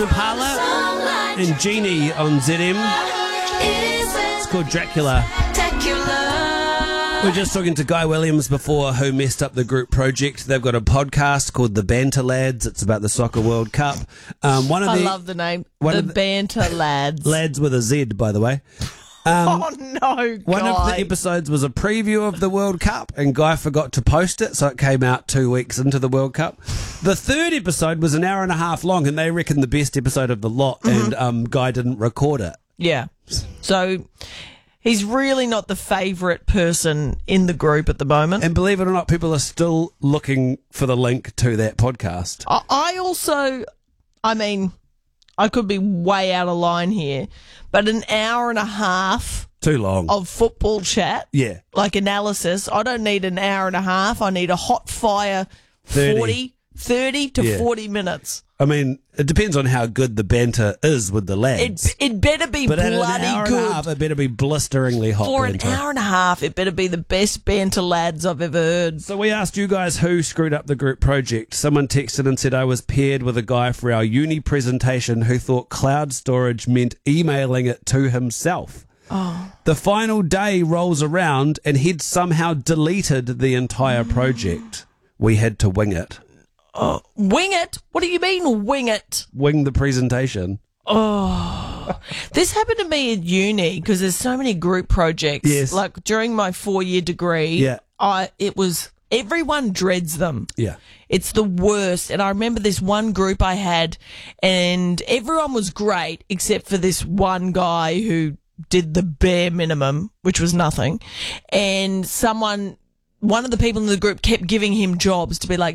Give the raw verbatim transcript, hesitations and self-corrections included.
Impala and Genie on Z M. It's called Dracula. We We're just talking to Guy Williams before, who messed up the group project. They've got a podcast called The Banter Lads. It's about the Soccer World Cup. Um, one of I the, love the name. one The, of the Banter Lads. Lads with a Z, by the way. Um, oh, no, Guy. One of the episodes was a preview of the World Cup, and Guy forgot to post it, so it came out two weeks into the World Cup. The third episode was an hour and a half long, and they reckon the best episode of the lot, mm-hmm. and um, Guy didn't record it. Yeah. So he's really not the favourite person in the group at the moment. And believe it or not, people are still looking for the link to that podcast. I, I also, I mean, I could be way out of line here, but an hour and a half too long of football chat, yeah, like analysis. I don't need an hour and a half. I need a hot fire thirty, forty, thirty to yeah. forty minutes. I mean, it depends on how good the banter is with the lads. It, it better be but bloody at an hour good. And a half, it better be blisteringly hot. For banter. an hour and a half, it better be the best banter lads I've ever heard. So we asked you guys who screwed up the group project. Someone texted and said, I was paired with a guy for our uni presentation who thought cloud storage meant emailing it to himself. Oh. The final day rolls around and he'd somehow deleted the entire project. We had to wing it. Oh, wing it? What do you mean wing it? Wing the presentation. Oh, this happened to me at uni because there's so many group projects. Yes. Like during my four-year degree, yeah. I it was everyone dreads them. Yeah, it's the worst. And I remember this one group I had, and everyone was great except for this one guy who did the bare minimum, which was nothing. And someone, one of the people in the group, kept giving him jobs to be like,